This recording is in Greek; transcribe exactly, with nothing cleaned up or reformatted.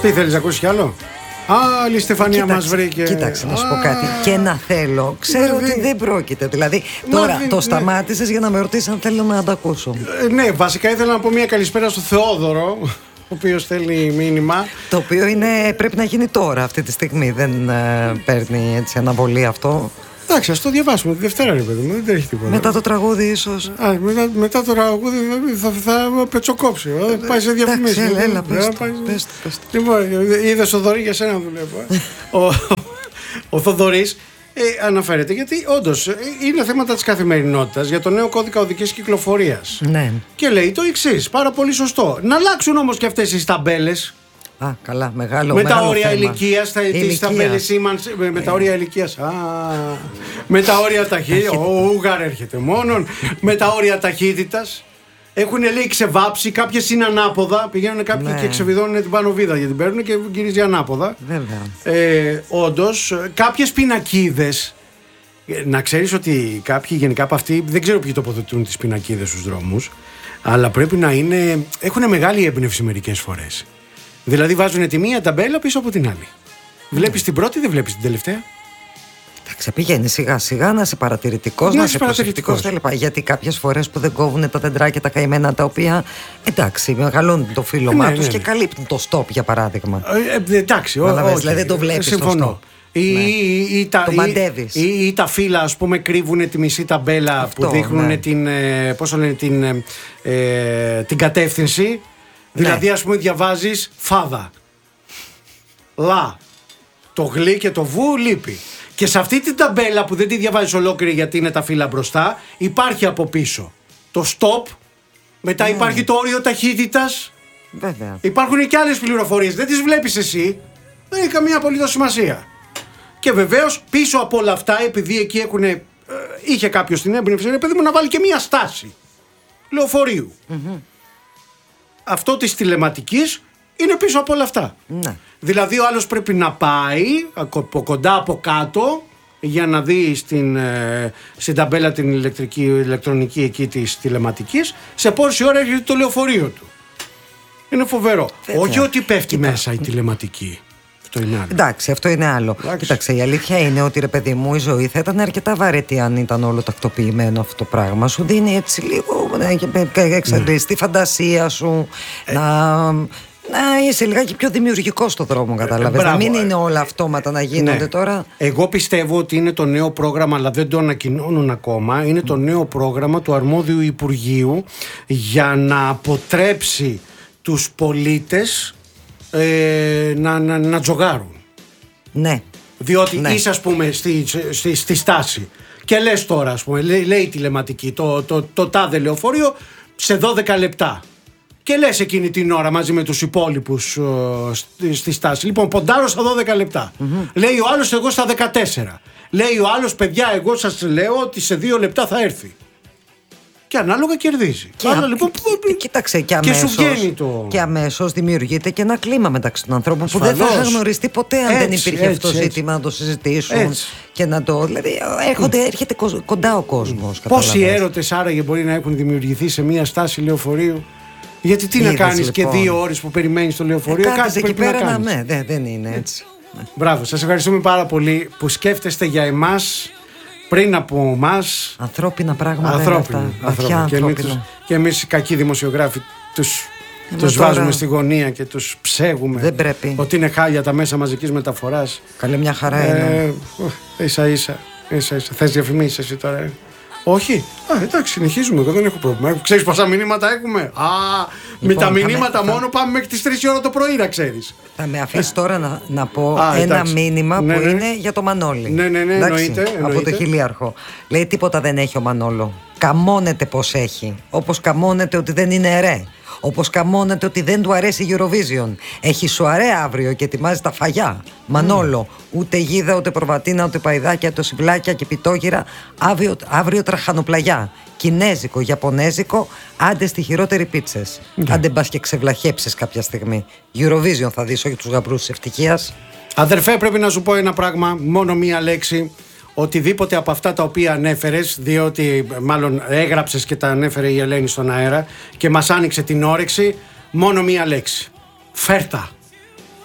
Τι θέλεις να ακούσεις κι άλλο? Α, η Στεφανία μας βρήκε. Κοίταξε να σου πω κάτι. Και να θέλω, ξέρω δηλαδή... ότι δεν πρόκειται. Δηλαδή, τώρα Μα, το ναι. σταμάτησες για να με ρωτήσεις αν θέλω να το ακούσω. Ε, ναι, βασικά ήθελα να πω μια καλησπέρα στο Θεόδωρο, ο οποίος θέλει μήνυμα. Το οποίο είναι, πρέπει να γίνει τώρα, αυτή τη στιγμή. Δεν ε, παίρνει έτσι αναβολή αυτό. Εντάξει, ας το διαβάσουμε τη Δευτέρα, ρε παιδί μου, δεν τρέχει τίποτα. Μετά το τραγούδι, ίσως. Α, μετά, μετά το τραγούδι θα, θα, θα πετσοκόψει. Θα πάει σε διαφημίσεις. Εντάξει, έλα, πες το, πες το, πες το. Λοιπόν, είδες Θοδωρή, για σένα δουλεύω. ο, ο Θοδωρής ε, αναφέρεται, γιατί όντως είναι θέματα της καθημερινότητας για το νέο κώδικα οδικής κυκλοφορίας. Ναι. Και λέει το εξής, πάρα πολύ σωστό. Να αλλάξουν όμως και αυτές οι ταμπέλες. Α, καλά, μεγάλο. Με μεγάλο τα όρια ηλικίας, τις ταμπέλες Siemens, με, με τα όρια ηλικίας. Α, με τα όρια ταχύτητας. Ο Ούγαρ έρχεται μόνον. Με τα όρια ταχύτητας. Έχουν λέει ξεβάψει, κάποιες είναι ανάποδα. Πηγαίνουν κάποιοι ναι. και ξεβιδώνουν την πάνω βίδα γιατί την παίρνουν και γυρίζει ανάποδα. Βέβαια. Ε, όντως, κάποιες πινακίδες. Να ξέρεις ότι κάποιοι γενικά από αυτοί δεν ξέρω ποιοι τοποθετούν τις πινακίδες στους δρόμους, αλλά πρέπει να είναι. Έχουν μεγάλη έμπνευση μερικές φορές. Δηλαδή βάζουν τη μία ταμπέλα πίσω από την άλλη. Βλέπεις την πρώτη, δεν βλέπεις την τελευταία. Εντάξει, πηγαίνει σιγά σιγά να είσαι παρατηρητικός, να, να είσαι προσεκτικός. Γιατί κάποιες φορές που δεν κόβουν τα δεντράκια τα καημένα, τα οποία εντάξει, μεγαλώνουν το φύλλωμά ναι, τους ναι, ναι. και καλύπτουν το στόπ για παράδειγμα. Ε, ε, εντάξει, ό, όχι, δηλαδή δεν το βλέπεις. Συμφωνώ. Ή, ναι. ή, ή, τα, το μαντεύεις. Ή, ή, ή τα φύλλα, ας πούμε, κρύβουν τη μισή ταμπέλα. Αυτό, που δείχνουν ναι. την, ε, πώς λένε, την, ε, την κατεύθυνση. Δηλαδή, ναι. ας πούμε, διαβάζεις φάδα. Λα. Το γλυ και το βου λείπει. Και σε αυτή την ταμπέλα που δεν τη διαβάζεις ολόκληρη γιατί είναι τα φύλλα μπροστά, υπάρχει από πίσω το stop. Μετά ναι. υπάρχει το όριο ταχύτητας. Βέβαια. Υπάρχουν και άλλες πληροφορίες. Δεν τις βλέπεις εσύ. Δεν έχει καμία απολύτως σημασία. Και βεβαίως πίσω από όλα αυτά, επειδή εκεί έχουν, ε, είχε κάποιος την έμπνευση, ρε παιδί μου, να βάλει και μία στάση λεωφορείου. Mm-hmm. Αυτό της τηλεματικής είναι πίσω από όλα αυτά. Ναι. Δηλαδή ο άλλος πρέπει να πάει από κοντά από κάτω για να δει στην, ε, στην ταμπέλα την ηλεκτρική, ηλεκτρονική εκεί της τηλεματικής σε πόση ώρα έρχεται το λεωφορείο του. Είναι φοβερό. Βέβαια. Όχι ότι πέφτει Κοίτα. μέσα η τηλεματική. Αυτό είναι άλλο. Εντάξει, αυτό είναι άλλο. Εντάξει. Κοίταξε, η αλήθεια είναι ότι ρε παιδί μου, η ζωή θα ήταν αρκετά βαρετή αν ήταν όλο τακτοποιημένο αυτό το πράγμα. Σου δίνει έτσι λίγο να εξαντλήσει τη φαντασία σου, ε. να, να είσαι λιγάκι πιο δημιουργικό στο δρόμο, κατάλαβες. Ε, να μην είναι όλα αυτόματα να γίνονται ναι. τώρα. Εγώ πιστεύω ότι είναι το νέο πρόγραμμα, αλλά δεν το ανακοινώνουν ακόμα. Είναι το νέο πρόγραμμα του αρμόδιου Υπουργείου για να αποτρέψει τους πολίτες Ε, να, να, να τζογάρουν. Ναι. Διότι ναι. είσαι, ας πούμε, στη, στη, στη στάση και λες τώρα, ας πούμε, λέει, λέει η τηλεματική το, το, το, το τάδε λεωφορείο σε δώδεκα λεπτά. Και λες εκείνη την ώρα μαζί με τους υπόλοιπους uh, στη, στη στάση. Λοιπόν, ποντάρω στα δώδεκα λεπτά. Mm-hmm. Λέει ο άλλος, εγώ στα δεκατέσσερα. Λέει ο άλλος, παιδιά, εγώ σας λέω ότι σε δύο λεπτά θα έρθει. Και ανάλογα κερδίζει. Και, Άρα, λοιπόν, κοίταξε, και αμέσως, και σου βγαίνει το... και αμέσως δημιουργείται και ένα κλίμα μεταξύ των ανθρώπων Ασφαλώς. που δεν θα γνωριστεί ποτέ αν έτσι, δεν υπήρχε έτσι, αυτό το ζήτημα να το συζητήσουν έτσι. και να το. Δηλαδή, έρχονται, έρχεται κοντά ο κόσμος. Πόσοι έρωτες άραγε μπορεί να έχουν δημιουργηθεί σε μία στάση λεωφορείου? Γιατί τι Είδες, να κάνεις λοιπόν. και δύο ώρες που περιμένεις το λεωφορείο, ε, κάτι πρέπει να κάνεις. Ναι, δεν, δεν είναι έτσι. Μπράβο, σας ευχαριστούμε πάρα πολύ που σκέφτεστε για εμάς. Πριν από εμάς. Ανθρώπινα πράγματα. Ανθρώπινα. ανθρώπινα. Και, εμείς, και εμείς οι κακοί δημοσιογράφοι τους, τους τώρα... βάζουμε στη γωνία και τους ψέγουμε. Δεν πρέπει. Ότι είναι χάλια τα μέσα μαζικής μεταφοράς. Καλή μια χαρά ε, είναι. Ε, ίσα ίσα. ίσα, ίσα. Θες διαφημίσεις εσύ τώρα. Ε. Όχι. Α, εντάξει, συνεχίζουμε. Εγώ δεν έχω πρόβλημα. Ξέρεις πόσα μηνύματα έχουμε? Α, λοιπόν, με τα μηνύματα με... μόνο πάμε μέχρι τις τρεις η ώρα το πρωί, να ξέρεις. Θα με αφήσεις τώρα να, να πω Α, ένα εντάξει. μήνυμα ναι, που ναι. είναι για το Μανώλη. Ναι, ναι, ναι, εννοείται, εννοείται. Από το χιλίαρχο. Λέει τίποτα δεν έχει ο Μανόλο. Καμώνεται πως έχει. Όπως καμώνεται ότι δεν είναι ερέ. Όπως καμώνεται ότι δεν του αρέσει η Eurovision. Έχει σοαρέ αύριο και ετοιμάζει τα φαγιά. Μανόλο. Mm. Ούτε γίδα, ούτε προβατίνα, ούτε παϊδάκια, ούτε σιβλάκια και πιτόγυρα. Αύριο, αύριο τραχανοπλαγιά. Κινέζικο, Ιαπωνέζικο, άντε στη χειρότερη πίτσες. Mm. Άντε μπας και ξεβλαχέψεις κάποια στιγμή. Eurovision θα δεις, όχι τους γαμπρούς της ευτυχίας. Αδερφέ, πρέπει να σου πω ένα πράγμα, μόνο μία λέξη. Οτιδήποτε από αυτά τα οποία ανέφερες, διότι μάλλον έγραψες και τα ανέφερε η Ελένη στον αέρα και μας άνοιξε την όρεξη, μόνο μία λέξη. Φέρτα.